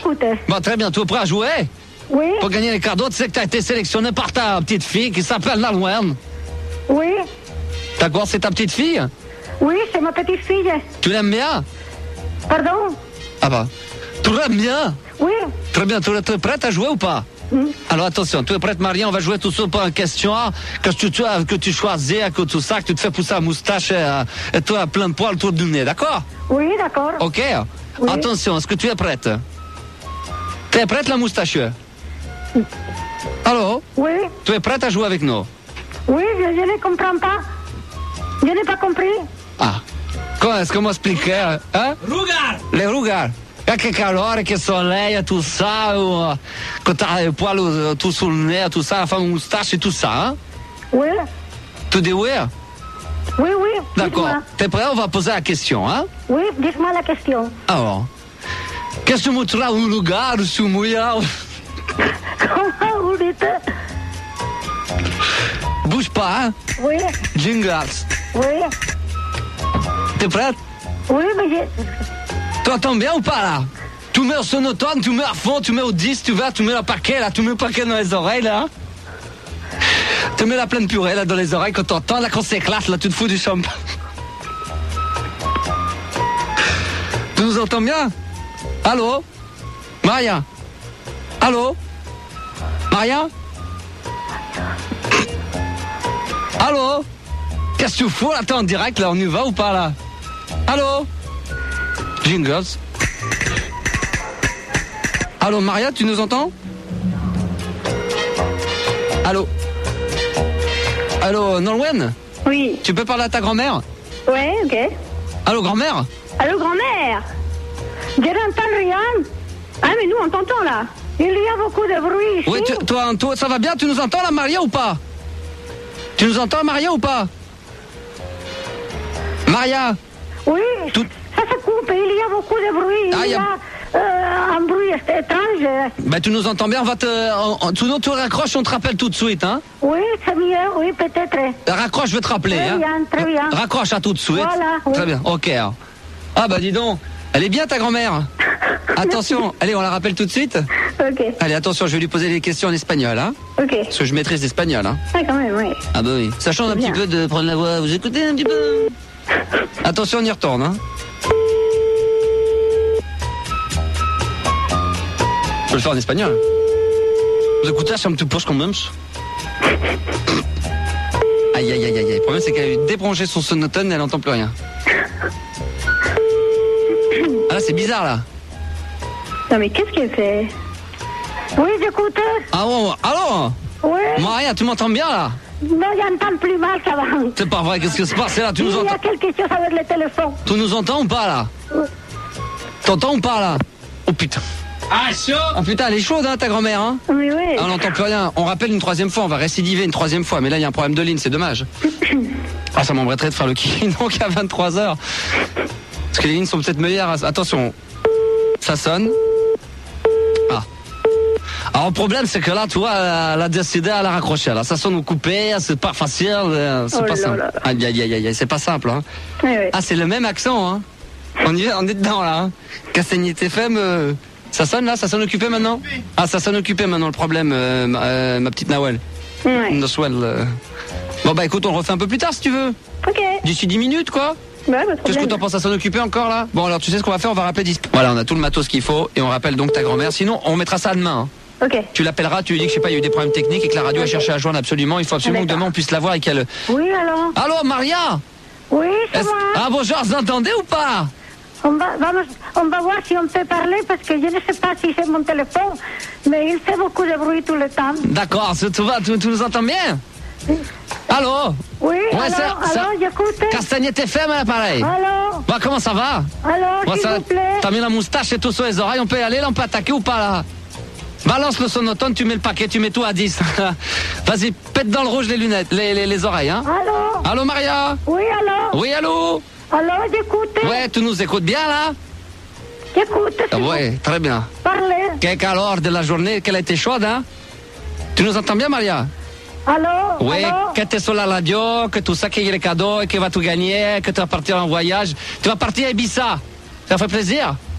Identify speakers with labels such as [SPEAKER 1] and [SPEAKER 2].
[SPEAKER 1] j'écoute.
[SPEAKER 2] Bon, très bien, tu es prêt à jouer?
[SPEAKER 1] Oui.
[SPEAKER 2] Pour gagner les cadeaux, tu sais que tu as été sélectionné par ta petite fille qui s'appelle Nolwenn.
[SPEAKER 1] Oui.
[SPEAKER 2] D'accord, c'est ta petite fille?
[SPEAKER 1] Oui, c'est ma petite fille.
[SPEAKER 2] Tu l'aimes bien?
[SPEAKER 1] Pardon?
[SPEAKER 2] Ah bah, tu l'aimes bien?
[SPEAKER 1] Oui.
[SPEAKER 2] Très bien, tu es prête à jouer ou pas? Alors attention, tu es prête Maria, on va jouer tout ça pour une question que tu choisis, que tout ça, que tu te fais pousser la moustache et toi plein de poils autour du nez, d'accord?
[SPEAKER 1] Oui, d'accord.
[SPEAKER 2] Ok.
[SPEAKER 1] Oui.
[SPEAKER 2] Attention, est-ce que tu es prête? Tu es prête la moustache? Allô?
[SPEAKER 1] Oui.
[SPEAKER 2] Tu es prête à jouer avec nous?
[SPEAKER 1] Oui, je ne comprends pas. Je n'ai pas compris.
[SPEAKER 2] Ah, comment est-ce qu'on m'expliquait? Hein?
[SPEAKER 3] Regarde!
[SPEAKER 2] Les regards. Que calor, que soleil, tout ça, que t'as les poils tout sur le nez, tout ça, la femme moustache et tout ça, hein?
[SPEAKER 1] Oui.
[SPEAKER 2] Tu dis oui?
[SPEAKER 1] Oui, oui.
[SPEAKER 2] D'accord.
[SPEAKER 1] Dites-moi.
[SPEAKER 2] T'es prêt? On va poser la question, hein?
[SPEAKER 1] Oui, dis-moi la question.
[SPEAKER 2] Alors, qu'est-ce que tu me trouves un lugar sur Mouilla?
[SPEAKER 1] Comment vous dites?
[SPEAKER 2] Bouge pas, hein?
[SPEAKER 1] Oui.
[SPEAKER 2] Jingles.
[SPEAKER 1] Oui.
[SPEAKER 2] T'es prête?
[SPEAKER 1] Oui, mais
[SPEAKER 2] Tu entends bien ou pas, là? Tu mets au sonotone, tu mets à fond, tu mets au 10, tu mets le paquet, là, tu mets le paquet dans les oreilles, là. Tu mets la pleine purée, là, dans les oreilles, quand t'entends, là, quand c'est classe, là, tu te fous du champagne. Tu nous entends bien? Allô? Maria? Allô? Maria? Allô? Qu'est-ce que tu fous, là? T'es en direct, là, on y va ou pas, là? Allô? Jingles. Allô, Maria, tu nous entends? Allô? Allô, Nolwenn?
[SPEAKER 1] oui.
[SPEAKER 2] Tu peux parler à ta grand-mère?
[SPEAKER 1] Oui, ok.
[SPEAKER 2] Allô, grand-mère?
[SPEAKER 1] Allô, grand-mère? Je n'entends rien. Ah, mais nous, on t'entend, là. Il y a beaucoup de bruit ici.
[SPEAKER 2] Oui, toi, ça va bien? Tu nous entends, là, Maria, ou pas? Tu nous entends, Maria, ou pas? Maria?
[SPEAKER 1] Oui,
[SPEAKER 2] Tout-
[SPEAKER 1] ça se coupe. Il y a beaucoup de bruit.
[SPEAKER 2] Ah,
[SPEAKER 1] il y a un bruit étrange.
[SPEAKER 2] Ben, tu nous entends bien, on va sinon, tu raccroches, on te rappelle tout de suite, hein?
[SPEAKER 1] Oui, c'est mieux, oui, peut-être.
[SPEAKER 2] Raccroche, je vais te rappeler,
[SPEAKER 1] Très
[SPEAKER 2] hein?
[SPEAKER 1] bien, très bien.
[SPEAKER 2] Raccroche à tout de suite.
[SPEAKER 1] Voilà, oui.
[SPEAKER 2] Très bien, ok. Alors. Ah, bah, dis donc, elle est bien, ta grand-mère. Attention, allez, on la rappelle tout de suite.
[SPEAKER 1] Ok,
[SPEAKER 2] Allez, attention, je vais lui poser des questions en espagnol, hein?
[SPEAKER 1] ok.
[SPEAKER 2] Parce que je maîtrise l'espagnol, hein?
[SPEAKER 1] Ah, quand même, oui.
[SPEAKER 2] Ah, bah oui. Ça change un
[SPEAKER 1] Bien.
[SPEAKER 2] petit peu de prendre la voix. Vous écoutez un petit peu? Attention, on y retourne, hein? Je peux le faire en espagnol. Vous écoutez, ça me te pose quand même. Aïe, aïe, aïe, aïe. Le problème, c'est qu'elle a débranché son sonotone et elle n'entend plus rien. Ah, là, c'est bizarre, là.
[SPEAKER 1] Non, mais qu'est-ce qu'elle fait? Oui, j'écoute.
[SPEAKER 2] Ah, bon, allô?
[SPEAKER 1] Oui.
[SPEAKER 2] Maria, tu m'entends bien, là?
[SPEAKER 1] Non, j'entends plus mal, ça va.
[SPEAKER 2] C'est pas vrai, qu'est-ce qui se passe là? Tu
[SPEAKER 1] Il
[SPEAKER 2] nous
[SPEAKER 1] y a
[SPEAKER 2] entends?
[SPEAKER 1] quelque chose avec le téléphone.
[SPEAKER 2] Tu nous entends ou pas, là?
[SPEAKER 1] Oui.
[SPEAKER 2] T'entends ou pas, là? Oh, putain.
[SPEAKER 3] Ah, chaud!
[SPEAKER 2] Ah, putain, elle est chaude, hein, ta grand-mère, hein?
[SPEAKER 1] Oui, oui.
[SPEAKER 2] Ah, on n'entend plus rien. On rappelle une troisième fois, on va récidiver une troisième fois. Mais là, il y a un problème de ligne, c'est dommage. Ah, ça m'embêterait de faire le king donc à 23h. Parce que les lignes sont peut-être meilleures. Attention, ça sonne. Ah. Alors, le problème, c'est que là, tu vois, elle a décidé à la raccrocher. Là, ça sonne au coupé, c'est pas facile, c'est
[SPEAKER 1] Oh
[SPEAKER 2] pas
[SPEAKER 1] là
[SPEAKER 2] simple.
[SPEAKER 1] là.
[SPEAKER 2] Aïe, aïe, aïe, aïe, c'est pas simple, hein.
[SPEAKER 1] Oui, oui.
[SPEAKER 2] Ah, c'est le même accent, hein. On est dedans, là, hein. Castagnet FM, ça sonne, là? Ça sonne occupé, maintenant? Ah, ça sonne occupé, maintenant, le problème, ma petite Nawel.
[SPEAKER 1] Ouais.
[SPEAKER 2] Noswell. Bon, bah, écoute, on le refait un peu plus tard, si tu veux.
[SPEAKER 1] Ok.
[SPEAKER 2] D'ici 10 minutes, quoi.
[SPEAKER 1] Ouais, pas de
[SPEAKER 2] Qu'est-ce que
[SPEAKER 1] problème.
[SPEAKER 2] t'en penses à s'en occuper encore, là? Bon, alors, tu sais ce qu'on va faire? On va rappeler 10. Voilà, on a tout le matos qu'il faut, et on rappelle donc ta grand-mère. Sinon, on mettra ça demain, hein.
[SPEAKER 1] Ok.
[SPEAKER 2] Tu l'appelleras, tu lui dis que, je sais pas, il y a eu des problèmes techniques et que la radio a cherché à joindre absolument. Il faut absolument que
[SPEAKER 1] D'accord.
[SPEAKER 2] demain on puisse la voir et qu'elle...
[SPEAKER 1] Oui, alors?
[SPEAKER 2] Allô, Maria?
[SPEAKER 1] Oui, c'est moi.
[SPEAKER 2] Ah, bonjour, vous entendez ou pas?
[SPEAKER 1] On va voir si on peut parler parce que je ne sais pas si c'est mon téléphone, mais il fait beaucoup de bruit tout le temps.
[SPEAKER 2] D'accord, tu nous entends bien? Allô?
[SPEAKER 1] Oui,
[SPEAKER 2] Ouais,
[SPEAKER 1] alors, j'écoute.
[SPEAKER 2] Castagnet FM à l'appareil.
[SPEAKER 1] Alors,
[SPEAKER 2] Bon, comment ça va?
[SPEAKER 1] alors,
[SPEAKER 2] Bon,
[SPEAKER 1] s'il
[SPEAKER 2] ça-
[SPEAKER 1] vous plaît.
[SPEAKER 2] T'as mis la moustache et tout sur les oreilles, on peut y aller, là, on peut attaquer ou pas, là? Balance le sonotone, tu mets le paquet, tu mets tout à 10. Vas-y, pète dans le rouge les lunettes, les oreilles, hein?
[SPEAKER 1] Allô?
[SPEAKER 2] Allô, Maria?
[SPEAKER 1] Oui, alors?
[SPEAKER 2] Oui, allô?
[SPEAKER 1] Alors, j'écoute.
[SPEAKER 2] Ouais, tu nous écoutes bien, là?
[SPEAKER 1] J'écoute.
[SPEAKER 2] Ah, ouais, très bien.
[SPEAKER 1] Parlez.
[SPEAKER 2] Quelle calor de la journée, qu'elle a été chaude, hein? Tu nous entends bien, Maria?
[SPEAKER 1] Allô?
[SPEAKER 2] Oui,
[SPEAKER 1] Allô?
[SPEAKER 2] que tu es sur la radio, que tout ça, qu'il y a les cadeaux, que tu vas tout gagner, que tu vas partir en voyage. Tu vas partir à Ibiza. Ça fait plaisir?